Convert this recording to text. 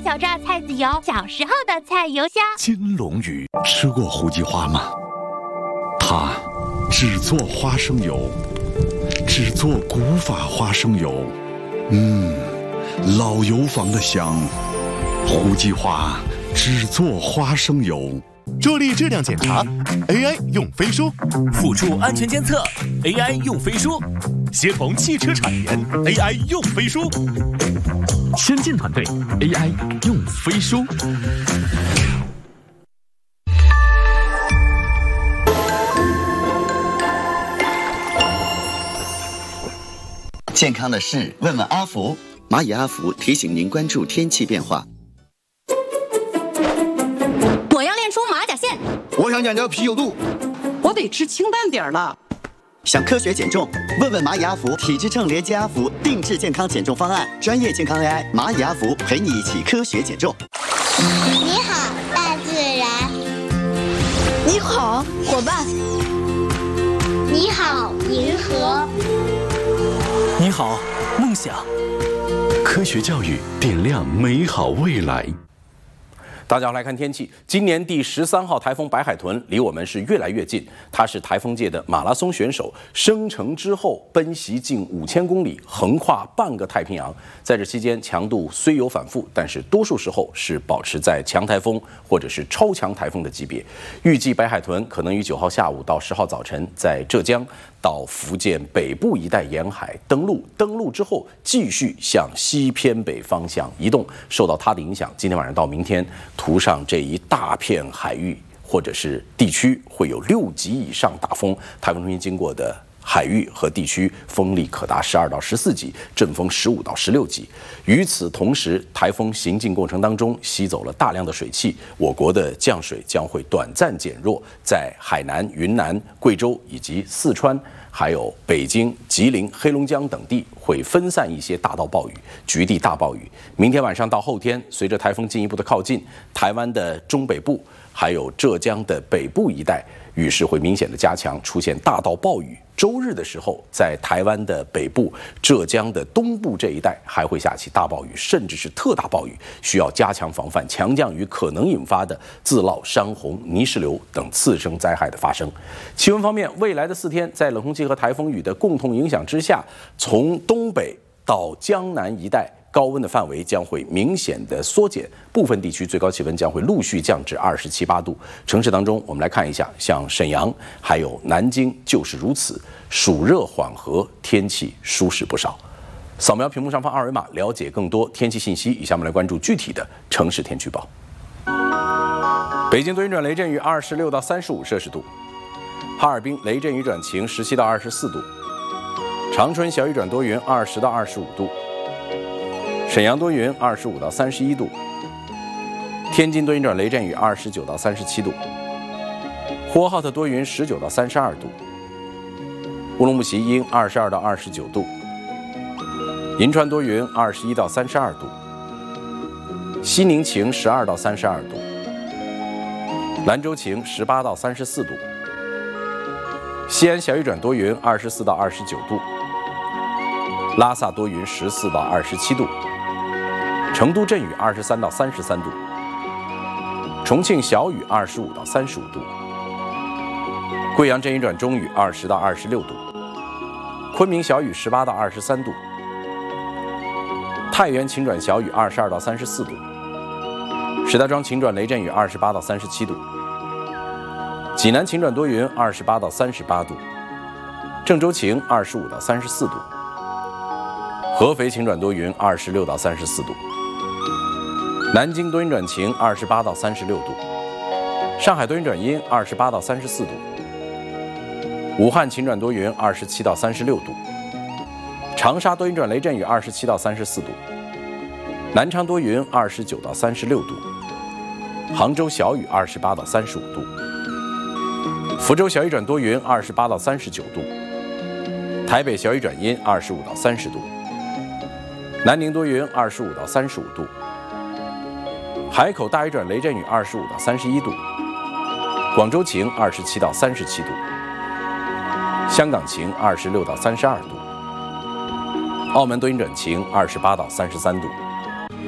小榨菜籽油，小时候的菜油香。 金龙鱼吃过胡姬花吗？它只做花生油，只做古法花生油。老油坊的香。胡姬花只做花生油。 助力质量检查 ，AI 用飞书； 辅助安全监测 ，AI 用飞书； 协同汽车产研 ，AI 用飞书； 先进团队 AI 用飞书。 健康的事，问问阿福。蚂蚁阿福提醒您关注天气变化。 我要练出马甲线。 我想减掉啤酒肚。 我得吃清淡点了。 想科学减重，问问蚂蚁阿福。体脂秤连接阿福，定制健康减重方案，专业健康 AI， 蚂蚁阿福陪你一起科学减重。 你好，大自然。 你好，伙伴。 你好，银河。 你好，梦想。 科学教育点亮美好未来。 大家好，来看天气。今年第13号台风白海豚离我们是越来越近，它是台风界的马拉松选手，生成之后奔袭近5000公里，横跨半个太平洋。在这期间，强度虽有反复，但是多数时候是保持在强台风或者是超强台风的级别。预计白海豚可能于9号下午到10号早晨在浙江到福建北部一带沿海登陆之后继续向西偏北方向移动。受到它的影响，今天晚上到明天，图上这一大片海域或者是地区会有6级以上大风，台风中心经过的海域和地区风力可达12到14级，阵风15到16级。与此同时，台风行进过程当中吸走了大量的水汽，我国的降水将会短暂减弱，在海南、云南、贵州以及四川，还有北京、吉林、黑龙江等地会分散一些大到暴雨，局地大暴雨。明天晚上到后天，随着台风进一步的靠近，台湾的中北部还有浙江的北部一带，雨势会明显的加强，出现大到暴雨。周日的时候，在台湾的北部、浙江的东部这一带还会下起大暴雨，甚至是特大暴雨，需要加强防范强降雨可能引发的自涝、山洪、泥石流等次生灾害的发生。气温方面，未来的4天，在冷空气和台风雨的共同影响之下，从东北到江南一带，高温的范围将会明显的缩减，部分地区最高气温将会陆续降至27、8度。城市当中，我们来看一下，像沈阳还有南京就是如此，暑热缓和，天气舒适不少。扫描屏幕上方二维码，了解更多天气信息。以下我们来关注具体的城市天气预报。北京多云转雷阵雨26到35摄氏度，哈尔滨雷阵雨转晴17到24度，长春小雨转多云20到25度。沈阳多云25到31度，天津多云转雷阵雨29到37度，呼和浩特多云19到32度，乌鲁木齐阴22到29度，银川多云21到32度，西宁晴12到32度，兰州晴18到34度，西安小雨转多云24到29度，拉萨多云14到27度，成都阵雨23到33度，重庆小雨25到35度，贵阳阵雨转中雨20到26度，昆明小雨18到23度，太原晴转小雨22到34度，石家庄晴转雷阵雨28到37度，济南晴转多云28到38度，郑州晴25到34度，合肥晴转多云26到34度，南京多云转晴28到36度，上海多云转阴28到34度，武汉晴转多云27到36度，长沙多云转雷阵雨27到34度，南昌多云29到36度，杭州小雨28到35度，福州小雨转多云28到39度，台北小雨转阴25到30度，南宁多云25到35度，海口大雨转雷阵雨25到31度，广州晴27到37度，香港晴26到32度，澳门多云转晴28到33度。